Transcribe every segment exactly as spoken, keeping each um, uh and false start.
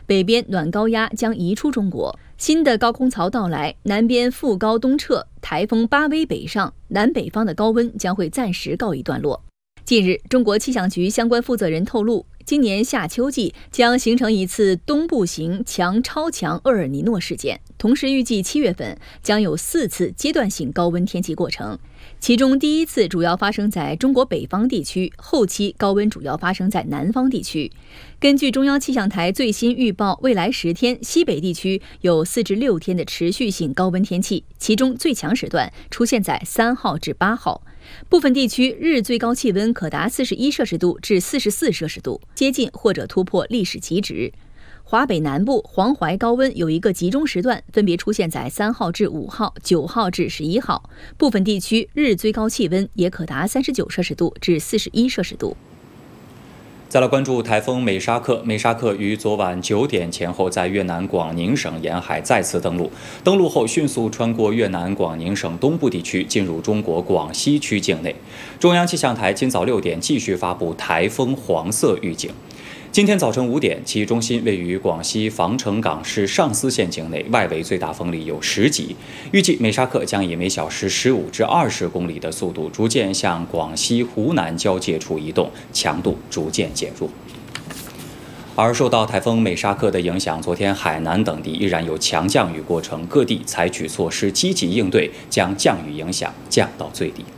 北边暖高压将移出中国，新的高空槽到来，南边副高东撤，台风巴威北上，南北方的高温将会暂时告一段落。近日，中国气象局相关负责人透露，今年夏秋季将形成一次东部型强超强厄尔尼诺事件，同时预计七月份将有四次阶段性高温天气过程，其中第一次主要发生在中国北方地区，后期高温主要发生在南方地区。根据中央气象台最新预报，未来十天西北地区有四至六天的持续性高温天气，其中最强时段出现在三号至八号。部分地区日最高气温可达四十一摄氏度至四十四摄氏度，接近或者突破历史极值。华北南部黄淮高温有一个集中时段，分别出现在三号至五号、九号至十一号。部分地区日最高气温也可达三十九摄氏度至四十一摄氏度。 再来关注台风美沙克。美沙克于昨晚九点前后在越南广宁省沿海再次登陆，登陆后迅速穿过越南广宁省东部地区，进入中国广西区境内。中央气象台今早六点继续发布台风黄色预警。今天早晨五点，其中心位于广西防城港市上思县境内，外围最大风力有十级。预计美沙克将以每小时十五至二十公里的速度逐渐向广西、湖南交界处移动，强度逐渐减弱。而受到台风美沙克的影响，昨天海南等地依然有强降雨过程，各地采取措施积极应对，将降雨影响降到最低。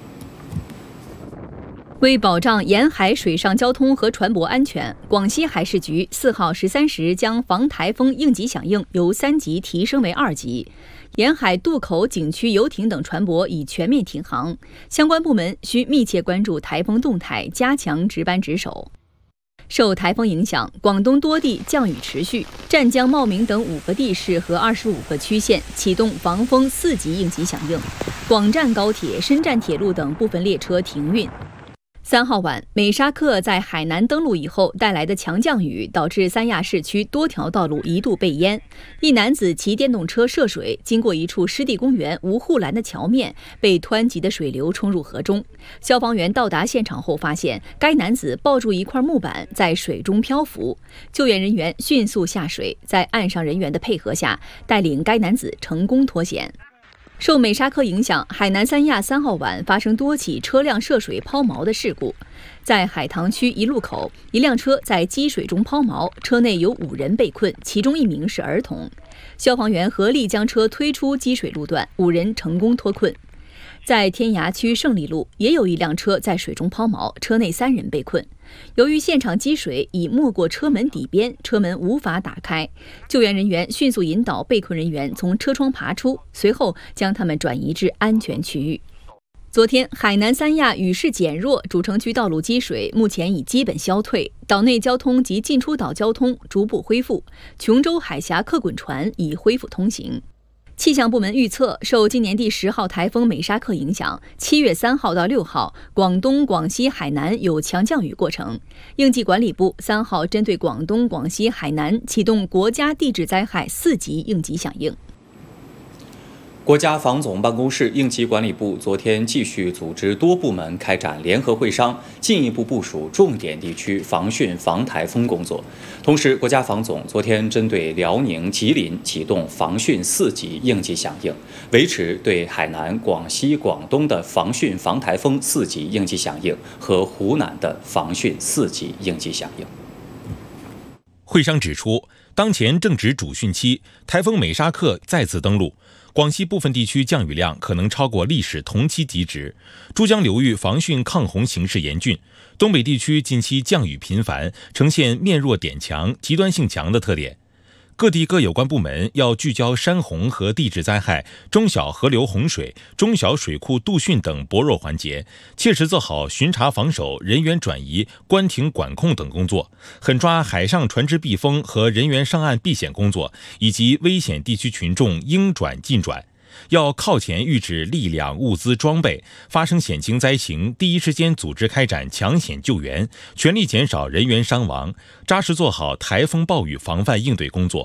为保障沿海水上交通和船舶安全，广西海事局四号十三时将防台风应急响应由三级提升为二级，沿海渡口、景区、游艇等船舶已全面停航。相关部门需密切关注台风动态，加强值班值守。受台风影响，广东多地降雨持续，湛江、茂名等五个地市和二十五个区县启动防风四级应急响应，广湛高铁、深湛铁路等部分列车停运。三号晚，美沙克在海南登陆以后带来的强降雨，导致三亚市区多条道路一度被淹。一男子骑电动车涉水，经过一处湿地公园无护栏的桥面，被湍急的水流冲入河中。消防员到达现场后发现，该男子抱住一块木板在水中漂浮。救援人员迅速下水，在岸上人员的配合下，带领该男子成功脱险。受美沙克影响，海南三亚三号晚发生多起车辆涉水抛锚的事故。在海棠区一路口，一辆车在积水中抛锚，车内有五人被困，其中一名是儿童。消防员合力将车推出积水路段，五人成功脱困。在天涯区胜利路，也有一辆车在水中抛锚，车内三人被困。由于现场积水已没过车门底边，车门无法打开，救援人员迅速引导被困人员从车窗爬出，随后将他们转移至安全区域。昨天，海南三亚雨势减弱，主城区道路积水目前已基本消退，岛内交通及进出岛交通逐步恢复，琼州海峡客滚船已恢复通行。气象部门预测，受今年第十号台风美沙克影响，七月三号到六号，广东、广西、海南有强降雨过程。应急管理部三号针对广东、广西、海南启动国家地质灾害四级应急响应。 国家防总办公室、应急管理部昨天继续组织多部门开展联合会商，进一步部署重点地区防汛防台风工作。同时，国家防总昨天针对辽宁、吉林启动防汛四级应急响应，维持对海南、广西、广东的防汛防台风四级应急响应和湖南的防汛四级应急响应。 会商指出，当前正值主汛期，台风美沙克再次登陆。广西部分地区降雨量可能超过历史同期极值，珠江流域防汛抗洪形势严峻，东北地区近期降雨频繁，呈现面弱点强、极端性强的特点。各地各有关部门要聚焦山洪和地质灾害、中小河流洪水、中小水库渡汛等薄弱环节，切实做好巡查防守、人员转移、关停管控等工作，狠抓海上船只避风和人员上岸避险工作，以及危险地区群众应转尽转。要靠前预指力量、物资、装备，发生险情灾情，第一时间组织开展抢险救援，全力减少人员伤亡，扎实做好台风暴雨防范应对工作。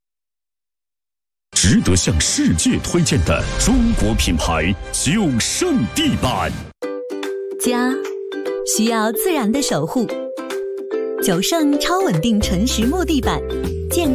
值得向世界推荐的中国品牌九胜地板， 家需要自然的守护，九胜超稳定纯实木地板